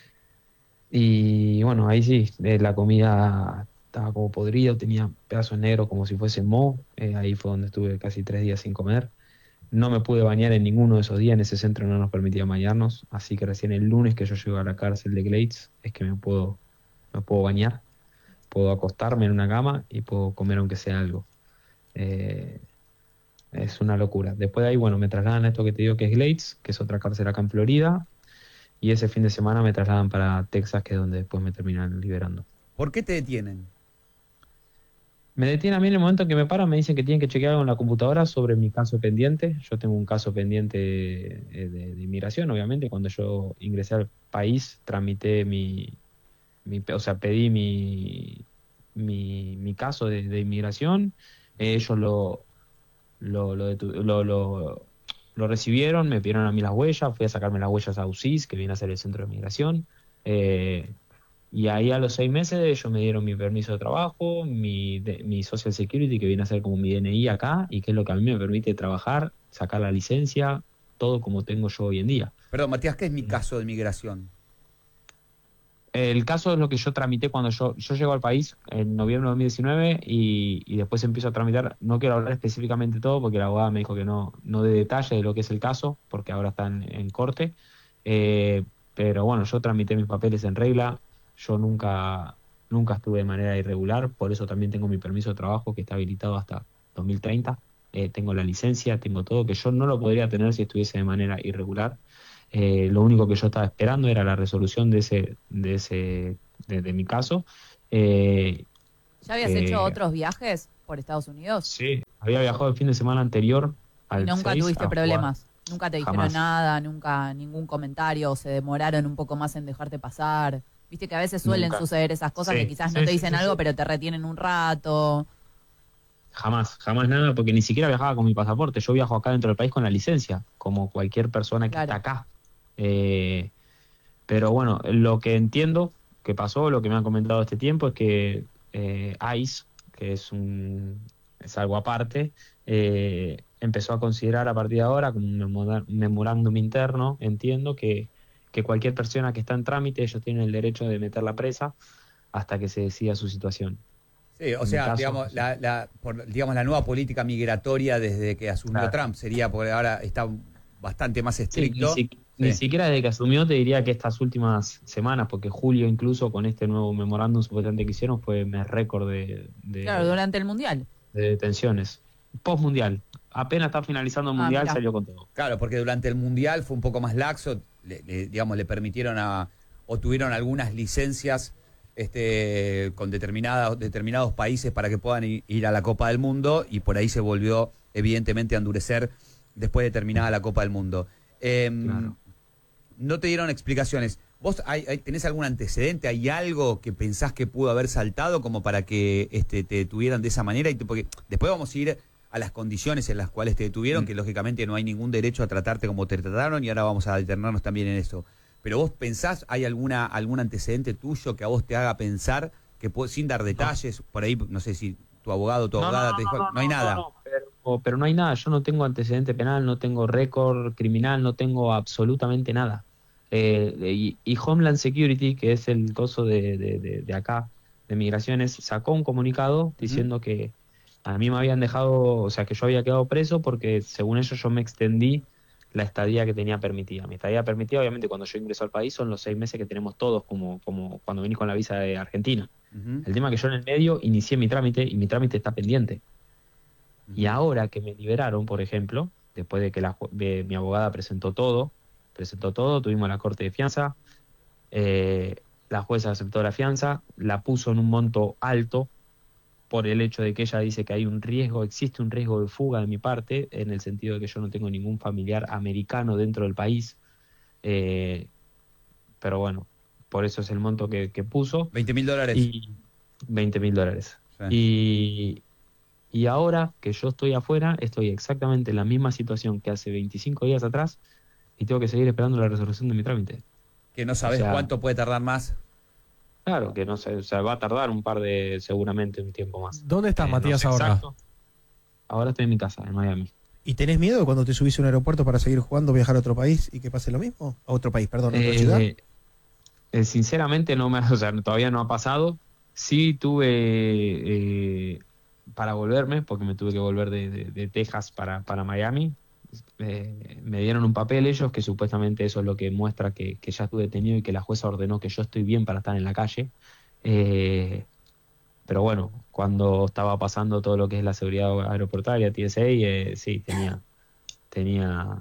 y bueno, ahí sí, eh, la comida estaba como podrida, tenía pedazos negros como si fuese moho. Eh, ahí fue donde estuve casi tres días sin comer. No me pude bañar en ninguno de esos días, en ese centro no nos permitía bañarnos, así que recién el lunes que yo llego a la cárcel de Glades es que me puedo, me puedo bañar, puedo acostarme en una cama y puedo comer aunque sea algo. Eh, es una locura. Después de ahí, bueno, me trasladan a esto que te digo que es Glades, que es otra cárcel acá en Florida, y ese fin de semana me trasladan para Texas, que es donde después me terminan liberando. ¿Por qué te detienen? Me detienen a mí en el momento en que me paran, me dicen que tienen que chequear algo en la computadora sobre mi caso pendiente. Yo tengo un caso pendiente de, de, de inmigración, obviamente. Cuando yo ingresé al país, tramité mi, mi o sea, pedí mi, mi, mi caso de, de inmigración. Eh, ellos lo lo, lo, lo, lo, lo recibieron, me pidieron a mí las huellas, fui a sacarme las huellas a U C I S, que viene a ser el centro de migración. Eh, Y ahí a los seis meses ellos me dieron mi permiso de trabajo, mi, de, mi Social Security, que viene a ser como mi D N I acá, y que es lo que a mí me permite trabajar, sacar la licencia, todo como tengo yo hoy en día. Perdón, Matías, ¿qué es mi caso de migración? El caso es lo que yo tramité cuando yo, yo llego al país en noviembre de dos mil diecinueve y, y después empiezo a tramitar. No quiero hablar específicamente de todo porque la abogada me dijo que no, no dé detalle de lo que es el caso, porque ahora está en, en corte. Eh, pero bueno, yo tramité mis papeles en regla. Yo nunca, nunca estuve de manera irregular, por eso también tengo mi permiso de trabajo que está habilitado hasta dos mil treinta. Eh, tengo la licencia, tengo todo, que yo no lo podría tener si estuviese de manera irregular. Eh, lo único que yo estaba esperando era la resolución de ese de ese de, de mi caso. Eh, ¿Ya habías eh, hecho otros viajes por Estados Unidos? Sí, había viajado el fin de semana anterior al Y nunca seis tuviste a problemas. jugar. Nunca te dijeron Jamás. nada, nunca ningún comentario, o se demoraron un poco más en dejarte pasar. Viste que a veces suelen Nunca. suceder esas cosas Sí, que quizás no sí, te sí, dicen sí, algo, sí. pero te retienen un rato. Jamás, jamás nada, porque ni siquiera viajaba con mi pasaporte. Yo viajo acá dentro del país con la licencia, como cualquier persona que Claro. está acá. Eh, pero bueno, lo que entiendo que pasó, lo que me han comentado este tiempo, es que eh, ICE, que es un es algo aparte, eh, empezó a considerar a partir de ahora, como un memora- memorándum interno, entiendo, que, que cualquier persona que está en trámite, ellos tienen el derecho de meterla presa hasta que se decida su situación. Sí, o En sea, mi caso, digamos, la, la, por, digamos, la nueva política migratoria desde que asumió Claro. Trump sería, porque ahora está bastante más Sí, estricto. ni, si- ni Sí. siquiera desde que asumió te diría que estas últimas semanas, porque julio incluso con este nuevo memorándum supuestamente que hicieron fue mes récord de, de, Claro, durante el Mundial. de detenciones. Post mundial, apenas está finalizando el Ah, mundial, mirá. salió con todo. Claro, porque durante el Mundial fue un poco más laxo, le, le- digamos, le permitieron a, o tuvieron algunas licencias este, con determinados, determinados países para que puedan i- ir a la Copa del Mundo, y por ahí se volvió evidentemente a endurecer después de terminada la Copa del Mundo. Em, Claro. No te dieron explicaciones. ¿Vos hay, hay- tenés algún antecedente? ¿Hay algo que pensás que pudo haber saltado como para que este, te detuvieran de esa manera? Y te- porque después vamos a ir a las condiciones en las cuales te detuvieron, Mm. que lógicamente no hay ningún derecho a tratarte como te trataron, y ahora vamos a detenernos también en eso. Pero vos pensás, ¿hay alguna algún antecedente tuyo que a vos te haga pensar, que pu- sin dar detalles, por ahí, no sé si tu abogado o tu No, abogada no, te dijo, no, no, hay no, nada? no, no, pero, pero no hay nada. Yo no tengo antecedente penal, no tengo récord criminal, no tengo absolutamente nada. Eh, y, y Homeland Security, que es el coso de, de, de, de acá, de migraciones, sacó un comunicado diciendo que a mí me habían dejado, o sea, que yo había quedado preso porque según ellos yo me extendí la estadía que tenía permitida. Mi estadía permitida, obviamente, cuando yo ingreso al país son los seis meses que tenemos todos, como, como cuando venís con la visa de Argentina. Ujú. El tema es que yo en el medio inicié mi trámite y mi trámite está pendiente. Y ahora que me liberaron, por ejemplo, después de que la, ju- de- mi abogada presentó todo, presentó todo, tuvimos la corte de fianza, eh, la jueza aceptó la fianza, la puso en un monto alto por el hecho de que ella dice que hay un riesgo, existe un riesgo de fuga de mi parte, en el sentido de que yo no tengo ningún familiar americano dentro del país. Eh, pero bueno, por eso es el monto que, que puso. veinte mil dólares. Y veinte mil dólares. Sí. Y, y ahora que yo estoy afuera, estoy exactamente en la misma situación que hace veinticinco días atrás y tengo que seguir esperando la resolución de mi trámite. Que no sabés O sea, cuánto puede tardar más. Claro, que no sé, o sea, va a tardar un par de, seguramente un tiempo más. ¿Dónde estás, Eh, no Matías, sé ahora? exacto. Ahora estoy en mi casa, en Miami. ¿Y tenés miedo cuando te subís a un aeropuerto para seguir jugando, viajar a otro país y que pase lo mismo? A otro país, perdón, a otra Eh, ciudad. eh, sinceramente no me, o sea, todavía no ha pasado. Sí tuve eh, para volverme, porque me tuve que volver de, de- de Texas para, para Miami. Eh, me dieron un papel ellos que supuestamente eso es lo que muestra que, que ya estuve detenido y que la jueza ordenó que yo estoy bien para estar en la calle. Eh, pero bueno, cuando estaba pasando todo lo que es la seguridad aeroportuaria, T S A, eh, sí, tenía, tenía,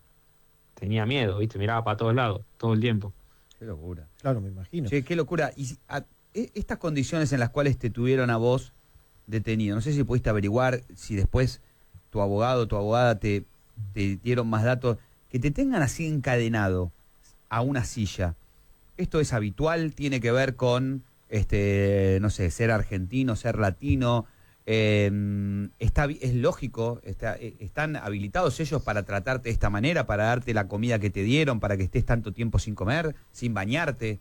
tenía miedo, ¿viste? Miraba para todos lados, todo el tiempo. Qué locura. Claro, me imagino. Che, qué locura. Y si- a- e- estas condiciones en las cuales te tuvieron a vos detenido, no sé si pudiste averiguar, si después tu abogado o tu abogada te, te dieron más datos, que te tengan así encadenado a una silla. ¿Esto es habitual? ¿Tiene que ver con, este, no sé, ser argentino, ser latino? Eh, está, bi- ¿Es lógico? Está, eh, ¿Están habilitados ellos para tratarte de esta manera, para darte la comida que te dieron, para que estés tanto tiempo sin comer, sin bañarte?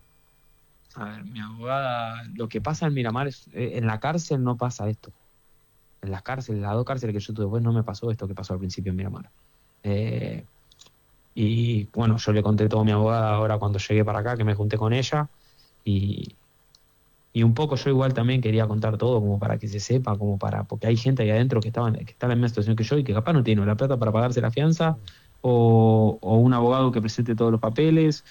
A ver, mi abogada, lo que pasa en Miramar es, eh, en la cárcel no pasa esto. En las cárceles, las dos cárceles que yo tuve después no me pasó esto que pasó al principio en Miramar. Eh, y bueno, yo le conté todo a mi abogada ahora cuando llegué para acá, que me junté con ella, y, y un poco yo igual también quería contar todo como para que se sepa, como para, porque hay gente ahí adentro que, estaban, que está en la misma situación que yo y que capaz no tiene la plata para pagarse la fianza, o, o un abogado que presente todos los papeles,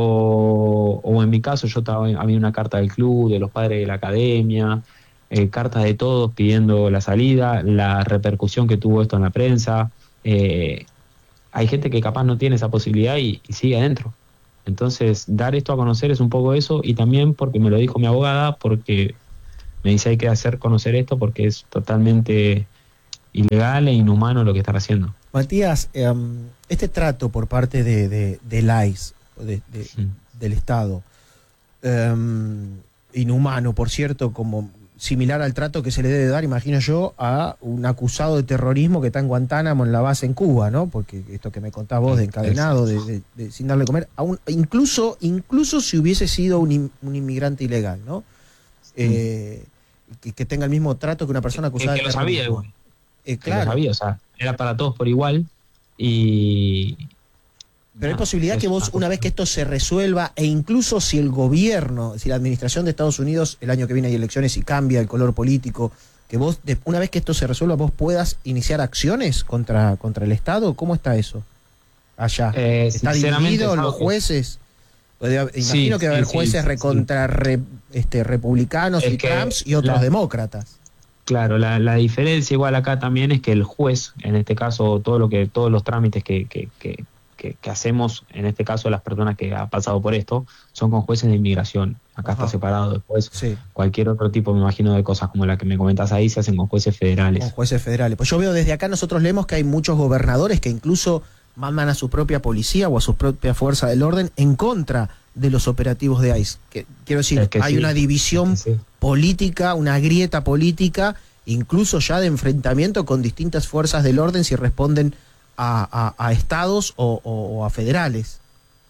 o, o en mi caso yo estaba, había una carta del club, de los padres de la academia, eh, cartas de todos pidiendo la salida, la repercusión que tuvo esto en la prensa. Eh, hay gente que capaz no tiene esa posibilidad y, y sigue adentro. Entonces, dar esto a conocer es un poco eso, y también porque me lo dijo mi abogada, porque me dice hay que hacer conocer esto porque es totalmente ilegal e inhumano lo que están haciendo. Matías, eh, este trato por parte de, de, del I C E, de, de, sí. del Estado, eh, inhumano, por cierto, como similar al trato que se le debe dar, imagino yo, a un acusado de terrorismo que está en Guantánamo, en la base en Cuba, ¿no? Porque esto que me contás vos de encadenado, de, de, de, sin darle comer, a un, incluso, incluso si hubiese sido un, un inmigrante ilegal, ¿no? Eh, que, que tenga el mismo trato que una persona acusada que, que de terrorismo. Que lo sabía igual. Eh, que claro. lo sabía, o sea, era para todos por igual y... Pero hay posibilidad que vos, una vez que esto se resuelva, e incluso si el gobierno, si la administración de Estados Unidos, el año que viene hay elecciones y cambia el color político, que vos, de, una vez que esto se resuelva, vos puedas iniciar acciones contra, contra el Estado. ¿Cómo está eso allá? Eh, ¿Está dividido los jueces? Imagino sí, que va a haber sí, jueces sí, recontra sí. Re, este, republicanos es y Trumps y otros la, demócratas. Claro, la, la diferencia igual acá también es que el juez, en este caso, todo lo que todos los trámites que... que, que Que, que hacemos, en este caso las personas que han pasado por esto, son con jueces de inmigración. Acá Ajá. está separado después. Sí. Cualquier otro tipo, me imagino, de cosas como la que me comentás ahí, se hacen con jueces federales. Con jueces federales. Pues yo veo desde acá, nosotros leemos que hay muchos gobernadores que incluso mandan a su propia policía o a su propia fuerza del orden en contra de los operativos de I C E. Que, quiero decir, es que hay sí. una división es que sí. política, una grieta política, incluso ya de enfrentamiento con distintas fuerzas del orden si responden A, a, a estados o, o, o a federales.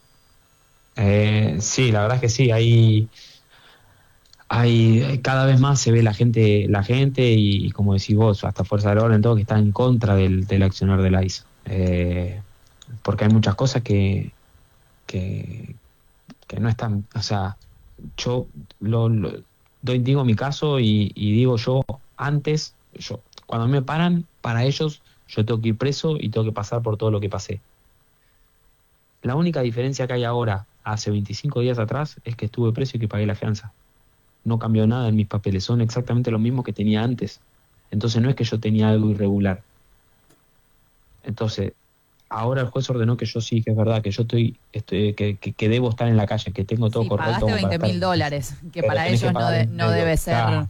Eh, sí, la verdad es que sí, hay, hay cada vez más se ve la gente, la gente y, y como decís vos, hasta Fuerza del Orden, todo que está en contra del, del accionar del I C E. Eh, porque hay muchas cosas que, que, que no están, o sea, yo lo, lo doy, digo mi caso y, y digo yo, antes, yo cuando me paran, para ellos yo tengo que ir preso y tengo que pasar por todo lo que pasé. La única diferencia que hay ahora, hace veinticinco días atrás, es que estuve preso y que pagué la fianza. No cambió nada en mis papeles, son exactamente los mismos que tenía antes. Entonces no es que yo tenía algo irregular. Entonces, ahora el juez ordenó que yo sí, que es verdad, que yo estoy, estoy que, que, que debo estar en la calle, que tengo todo sí, correcto. Pagaste veinte mil dólares, que para ellos que no, de, no debe ser claro.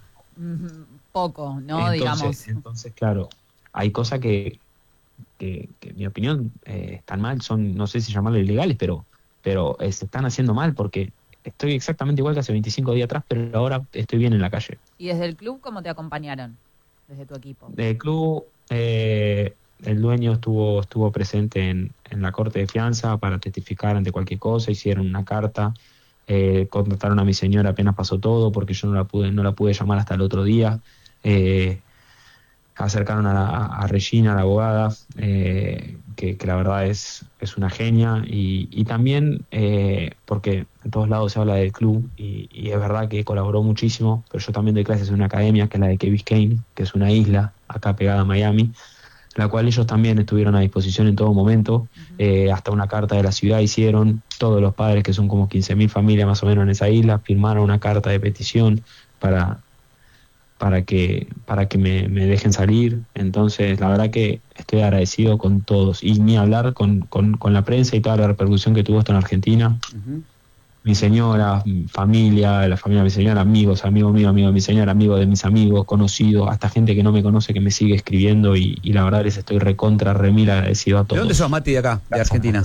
poco, ¿no? Entonces, digamos. Entonces, claro. Hay cosas que, que, que en mi opinión, eh, están mal, son, no sé si llamarlo ilegales, pero, pero eh, se están haciendo mal porque estoy exactamente igual que hace veinticinco días atrás, pero ahora estoy bien en la calle. ¿Y desde el club cómo te acompañaron? Desde tu equipo. Del club, eh, el dueño estuvo, estuvo presente en, en la corte de fianza para testificar ante cualquier cosa, hicieron una carta, eh, contactaron a mi señora apenas pasó todo porque yo no la pude, no la pude llamar hasta el otro día. Eh, acercaron a, la, a Regina, la abogada, eh, que, que la verdad es, es una genia, y, y también eh, porque en todos lados se habla del club, y, y es verdad que colaboró muchísimo, pero yo también doy clases en una academia, que es la de Key Biscayne, que es una isla acá pegada a Miami, la cual ellos también estuvieron a disposición en todo momento, uh-huh. eh, hasta una carta de la ciudad hicieron, todos los padres, que son como quince mil familias más o menos en esa isla, firmaron una carta de petición para... para que para que me, me dejen salir. Entonces la verdad que estoy agradecido con todos, y ni hablar con, con, con la prensa y toda la repercusión que tuvo esto en Argentina. Uh-huh. Mi señora, mi familia, la familia de mi señora, amigos, amigos míos, amigos de mi señora, amigos de mis amigos, conocidos, hasta gente que no me conoce que me sigue escribiendo, y, y la verdad les estoy recontra, remil agradecido a todos. ¿De dónde sos, Mati, de acá, de Argentina?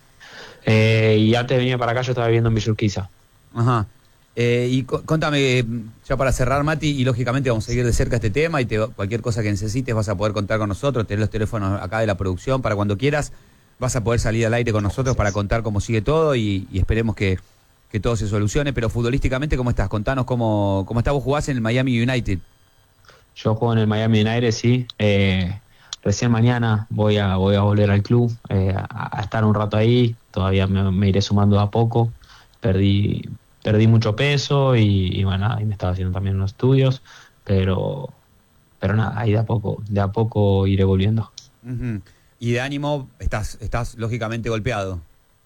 Eh, y antes de venir para acá yo estaba viviendo en Villa Urquiza. Ajá. Eh, y co- contame, ya para cerrar, Mati, y lógicamente vamos a seguir de cerca este tema, y te, cualquier cosa que necesites vas a poder contar con nosotros, tenés los teléfonos acá de la producción, para cuando quieras vas a poder salir al aire con nosotros para contar cómo sigue todo, y, y esperemos que, que todo se solucione. Pero futbolísticamente, ¿cómo estás? Contanos cómo, cómo estás. Vos jugás en el Miami United. Yo juego en el Miami United, sí. Eh, recién mañana voy a, voy a volver al club, eh, a, a estar un rato ahí, todavía me, me iré sumando a poco. Perdí... perdí mucho peso y, y bueno, ahí me estaba haciendo también unos estudios, pero, pero nada, ahí de a poco, de a poco iré volviendo. Uh-huh. Y de ánimo, estás, estás lógicamente golpeado.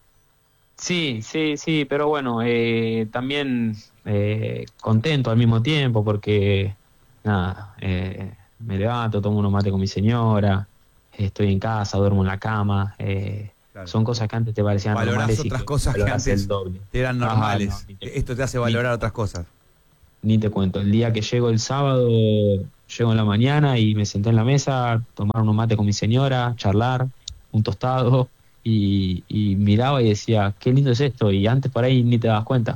Sí, sí, sí, pero bueno, eh, también eh, contento al mismo tiempo porque, nada, eh, me levanto, tomo unos mates con mi señora, estoy en casa, duermo en la cama, eh, claro. Son cosas que antes te parecían valorás normales. Otras y que cosas que antes el doble. te eran normales. Ajá, no, te, Esto te hace valorar ni, otras cosas. Ni te cuento, el día que llego el sábado, llego en la mañana y me senté en la mesa, tomar unos mates con mi señora, charlar, un tostado. Y, y miraba y decía, qué lindo es esto, y antes por ahí ni te das cuenta.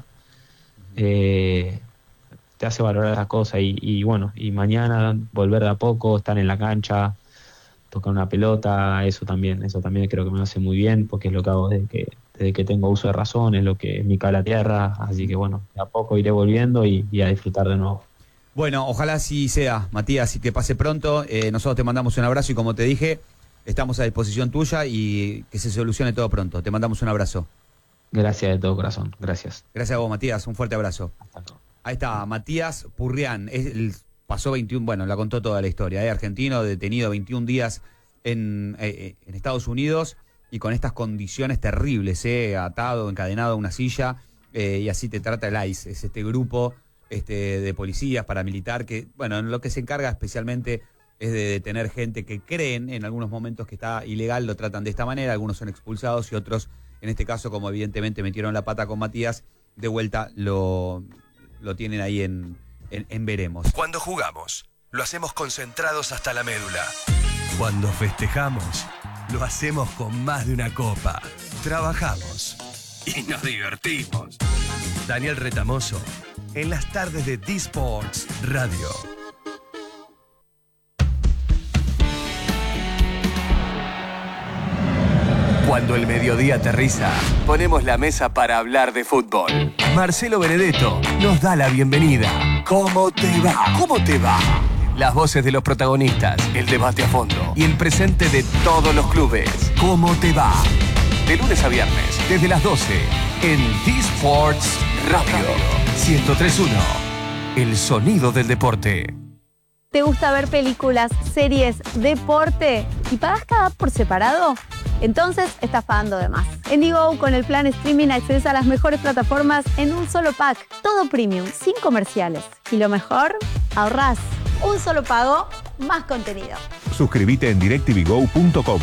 Eh, te hace valorar las cosas y, y bueno, y mañana volver de a poco, estar en la cancha, tocar una pelota, eso también, eso también creo que me hace muy bien, porque es lo que hago desde que, desde que tengo uso de razón, es lo que es mi cala a tierra, así que bueno, de a poco iré volviendo y, y a disfrutar de nuevo. Bueno, ojalá así sea, Matías, y que pase pronto. Eh, nosotros te mandamos un abrazo y como te dije, estamos a disposición tuya y que se solucione todo pronto. Te mandamos un abrazo. Gracias de todo corazón. Gracias. Gracias a vos, Matías. Un fuerte abrazo. Ahí está, Matías Purrián. Es el, pasó veintiún, bueno, la contó toda la historia. ¿eh? Argentino, detenido veintiún días en, eh, en Estados Unidos y con estas condiciones terribles, ¿eh? Atado, encadenado a una silla. Eh, y así te trata el I C E. Es este grupo este, de policías, paramilitar, que, bueno, en lo que se encarga especialmente es de detener gente que creen en algunos momentos que está ilegal, lo tratan de esta manera, algunos son expulsados y otros, en este caso, como evidentemente metieron la pata con Matías, de vuelta lo, lo tienen ahí en, en, en veremos. Cuando jugamos, lo hacemos concentrados hasta la médula. Cuando festejamos, lo hacemos con más de una copa. Trabajamos y nos divertimos. Daniel Retamoso, en las tardes de D-Sports Radio. Cuando el mediodía aterriza, ponemos la mesa para hablar de fútbol. Marcelo Benedetto nos da la bienvenida. ¿Cómo te va? ¿Cómo te va? Las voces de los protagonistas, el debate a fondo y el presente de todos los clubes. ¿Cómo te va? De lunes a viernes, desde las doce, en D-Sports Radio. ciento tres punto uno. El sonido del deporte. ¿Te gusta ver películas, series, deporte y pagas cada por separado? Entonces estás pagando de más. En Digo, con el plan streaming accedes a las mejores plataformas en un solo pack. Todo premium, sin comerciales. Y lo mejor, ahorrás. Un solo pago, más contenido. Suscríbete en directv go punto com.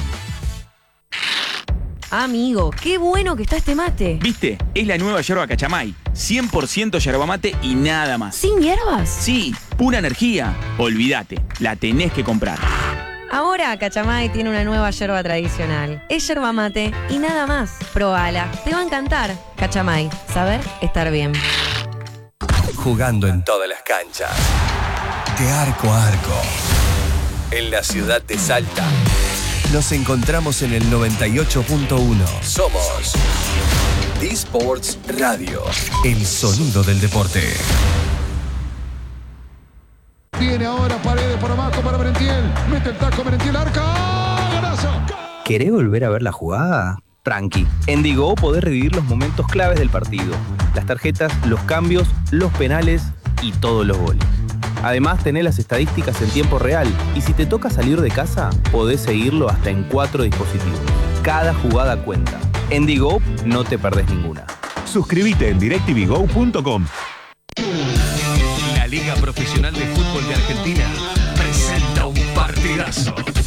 Amigo, qué bueno que está este mate. ¿Viste? Es la nueva yerba Cachamay. cien por ciento yerba mate y nada más. ¿Sin hierbas? Sí, pura energía. Olvídate, la tenés que comprar. Ahora Cachamay tiene una nueva yerba tradicional. Es yerba mate y nada más. Probala, te va a encantar. Cachamay, saber estar bien. Jugando en todas las canchas. De arco a arco. En la ciudad de Salta. Nos encontramos en el noventa y ocho punto uno. Somos D-Sports Radio. El sonido del deporte. Viene ahora Paredes por abajo para Merentiel. Mete el taco Merentiel, arca. ¡Golazo! ¿Querés volver a ver la jugada? Tranqui. En Digo podés revivir los momentos claves del partido. Las tarjetas, los cambios, los penales y todos los goles. Además, tenés las estadísticas en tiempo real y si te toca salir de casa, podés seguirlo hasta en cuatro dispositivos. Cada jugada cuenta. En Digo no te perdés ninguna. Suscríbete en directv go punto com. La Liga Profesional de Fútbol de Argentina presenta un partidazo.